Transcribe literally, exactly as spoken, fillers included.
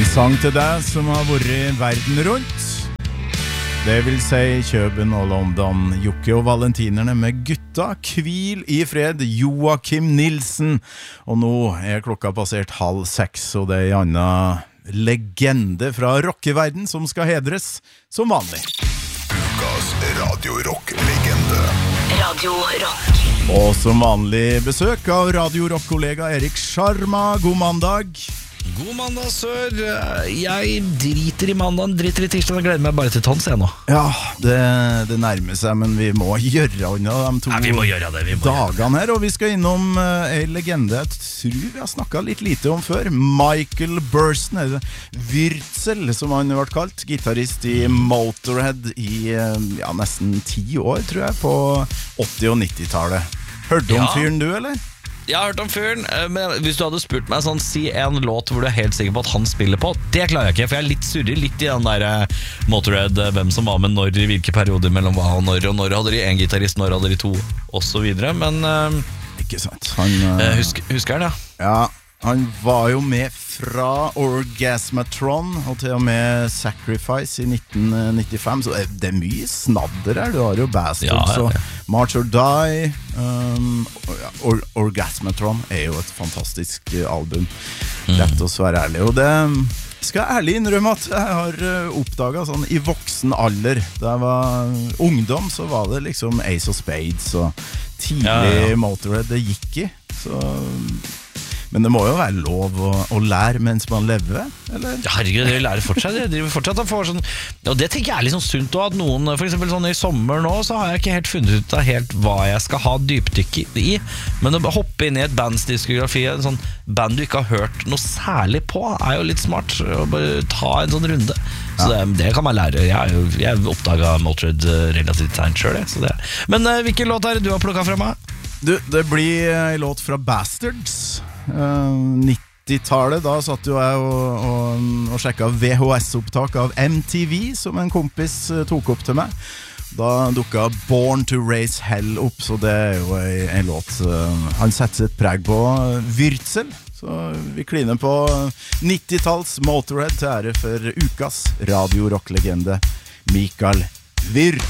En sang til deg som har vært verden rundt. Det vil si Køben og London. Jokke og valentinerne med gutta. Hvil i fred, Joakim Nilsen. Og nå er klokka passert halv seks, og det er en annen legende fra rockeverden som skal hedres som vanlig. Ukas Radio Rock-legende. Radio Rock. Og som vanlig besøk av Radio Rock-kollega Erik Sharma. God mandag. God mandag, sør. Jeg driter i mandagen, driter i tirsdag. Jeg gleder meg bare til tons jeg nå. Ja, det, det nærmer seg, men vi må gjøre unna de to Nei, vi må gjøre det, vi må dagene her. Og vi skal innom uh, en legende jeg tror vi har snakket litt lite om før. Michael Burson, eller Wurzel som han ble kalt. Gitarrist i Motorhead i uh, ja, nesten ti år, tror jeg, på åtti- og nittitallet. Hørte du om Ja. fyren du, eller? Jeg har hørt om fyren, men hvis du hadde spurt meg sånn, si en låt hvor du er helt sikker på at han spiller på, det klarer jeg ikke, for jeg er litt surrig, litt i den der Motorhead, hvem som var med når, i hvilke perioder mellom hva og når, og når hadde de en gitarist, når hadde de to, og så videre, men uh, Ikke sant. Han, uh, husk, husker han, ja. Ja, han var jo med fra Orgasmatron og til og med Sacrifice i nitten nittifem, så det er mye snadder her. Du har jo Bastards Ja, ja, ja. og March or Die. um, Or Orgasmatron er jo et fantastisk album, rett og slett ærlig. Og det skal jeg ærlig innrømme at jeg har oppdaget sånn i voksen alder. Da jeg var ungdom så var det liksom Ace of Spades og tidlig Ja, ja. Motorhead det gikk i, så... Men det må jo være lov å, å lære mens man lever, eller? Ja, herregud, dere lærer fortsatt. Dere driver fortsatt og får sånn. Og det tenker jeg er litt sånn sunt også, at noen, for eksempel sånn i sommer nå, så har jeg ikke helt funnet ut av helt hva jeg skal ha dypdykk i. Men å hoppe inn i et bands diskografi, en sånn band du ikke har hørt noe særlig på, er jo litt smart. Å bare ta en sånn runde. Så det, det kan man lære. Jeg har jo jeg oppdaget Motorhead relativt sent selv, jeg, så det. Men uh, hvilken låt er det du har plukket fra meg? Du, det blir en låt fra Bastards. Uh, nittitallet, da satt jo jeg og, og, og sjekket V H S-opptak av M T V som en kompis uh, tok opp til meg. Da dukket Born to Raise Hell opp, så det er jo en, en låt uh, han setter sitt preg på. Wurzel, så vi kliner på nittitalls Motorhead til ære for ukas Radio Rock-legende Michael Wurzel.